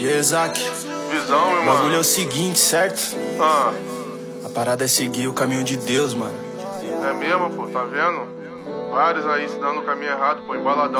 E aí, Isaac? Visão, meu O mano. bagulho é o seguinte, certo? Ah, A parada é seguir o caminho de Deus, mano. é mesmo, pô, tá vendo? Vários aí se dando o caminho errado, pô, embaladão.